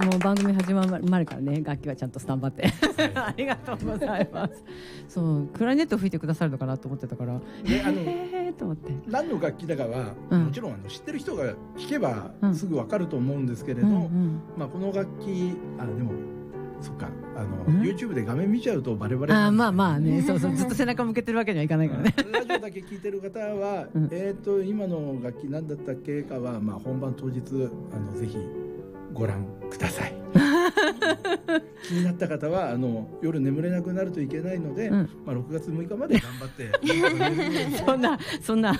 もう番組始まるからね、楽器はちゃんとスタンバってありがとうございます。そうクラリネット吹いてくださるのかなと思ってたから、と思って何の楽器だかは、もちろん知ってる人が弾けばすぐ分かると思うんですけれど、まあ、この楽器でもそっかYouTube で画面見ちゃうとバレバレなんです、ね、 まあね、そうずっと背中向けてるわけにはいかないからねラジオだけ聞いてる方は、今の楽器何だったっけかは、まあ、本番当日ぜひご覧ください気になった方は夜眠れなくなるといけないので、まあ、6月6日まで頑張ってそんな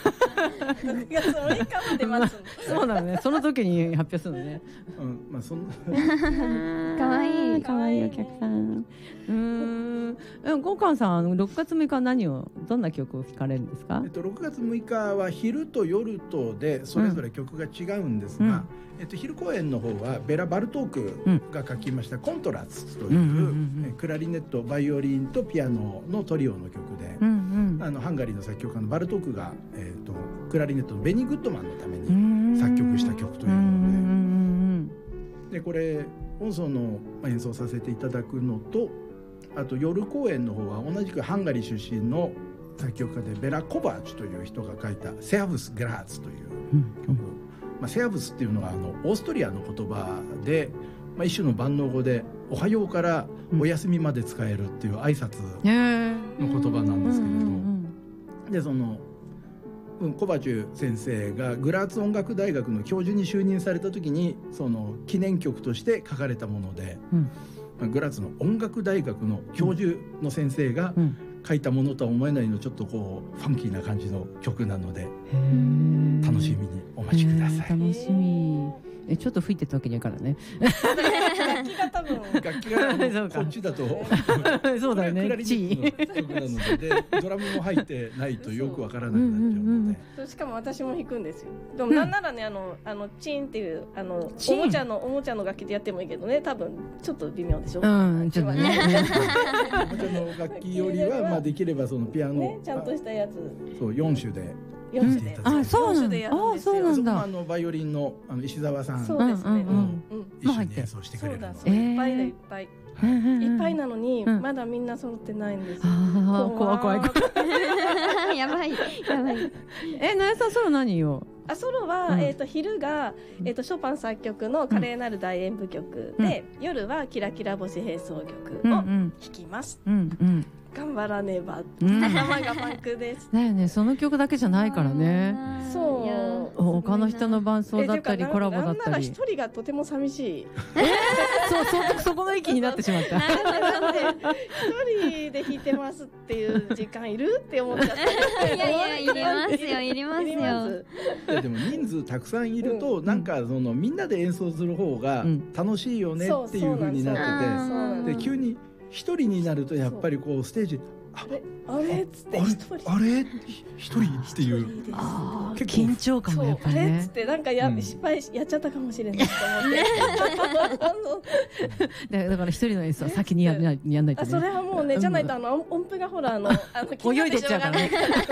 6月6日まで待つのそうなのね、その時に発表するのね、 まあそんなかわいいかわいいお客さん。 ゴーカンさん6月6日どんな曲を聴かれるんですか ？6月6日は昼と夜とでそれぞれ曲が違うんですが、昼公演の方はベラ・バルトークが書きましたコントラストというクラリネット、バイオリンとピアノのトリオの曲で、ハンガリーの作曲家のバルトークが、クラリネットのベニー・グッドマンのために作曲した曲というので、これ音奏の演奏させていただくのと、あと夜公演の方は同じくハンガリー出身の作曲家でベラ・コバーチという人が書いたセアブス・グラーツという曲、セアブスっていうのはオーストリアの言葉で、一種の万能語でおはようからお休みまで使えるっていう挨拶の言葉なんですけれど、でそのコバチュ先生がグラーツ音楽大学の教授に就任された時にその記念曲として書かれたもので、グラーツの音楽大学の教授の先生が書いたものとは思えないのちょっとこうファンキーな感じの曲なので楽しみにお待ちください。 楽しみ。ちょっと吹いてたわけにはいかないね。 楽器が多分楽器がこっちだとそうだよね。 クラリネットの曲なので、ドラムも入ってないとよくわからなくなっちゃうので。 しかも私も弾くんですよ。でもなんならねチンっていうおもちゃの楽器でやってもいいけどね、多分ちょっと微妙でしょ。 ちょっとね。 おもちゃの楽器よりはまあできればそのピアノちゃんとしたやつ。 そう4種で。 そうなんだ。そうなんだ。 バイオリンの石澤さん、 そうですね。 一緒に演奏してくれるの。 いっぱいでいっぱい。いっぱいなのにまだみんな揃ってないんですよ。 怖い。 やばい。 なやさんソロ何よ？ ソロは昼がショパン作曲の華麗なる大演舞曲で、夜はキラキラ星並奏曲を弾きます。頑張らねば頭がパンクですだよね。その曲だけじゃないからね。 そう他の人の伴奏だったりコラボだったり、 なんなら一人がとても寂しい。 そこの域になってしまった。 一人で弾いてますっていう時間いるって思っちゃった。 いやいりますよ。 でも人数たくさんいるとなんかそのみんなで演奏する方が楽しいよねっていう風になってて、で急に一人になるとやっぱりこうステージあれっつって一人っていう緊張感もやっぱりね。 あれっつってなんか失敗やっちゃったかもしれないと思ってだから一人の演奏は先にやんないとね。 それはもうね、じゃないと音符がほら泳いでっちゃうからね。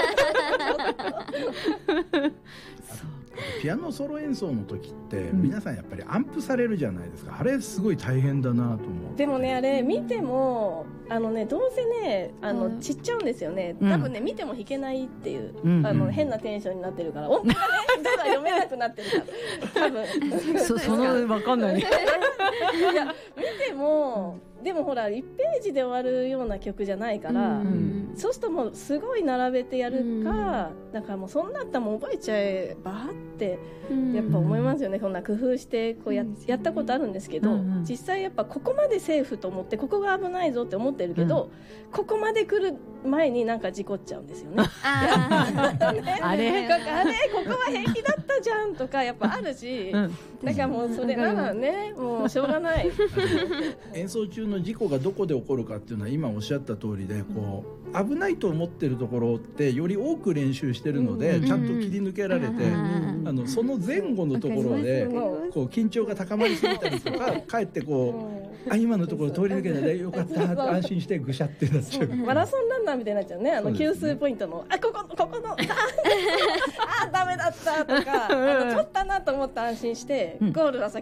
ピアノソロ演奏の時って皆さんやっぱりアンプされるじゃないですか。あれすごい大変だなと思う。 でもね、あれ見てもどうせね散っちゃうんですよね。多分ね見ても弾けないっていう変なテンションになってるから、音符がねただ読めなくなってるから多分その分かんない。いや見てもでもほら1ページで終わるような曲じゃないから、そうするともうすごい並べてやるか、だからもうそんなったらもう覚えちゃえばってやっぱ思いますよね。こんな工夫してこうやったことあるんですけど、実際やっぱここまでセーフと思ってここが危ないぞって思ってるけど、ここまで来る前になんか事故っちゃうんですよね。あれここは平気だったじゃんとかやっぱあるし、だからもうそれならねもうしょうがない。 演奏中の事故がどこで起こるかっていうのは今おっしゃった通りで、こう危ないと思ってるところってより多く練習してるのでちゃんと切り抜けられて、その前後のところでこう緊張が高まりすぎたりとかかえってこう今のところ通り抜けたでよかった安心してぐしゃってなっちゃう。 マラソンランナーみたいになっちゃうね。給水ポイントのここのダメだったとか取ったなと思って安心してゴールは先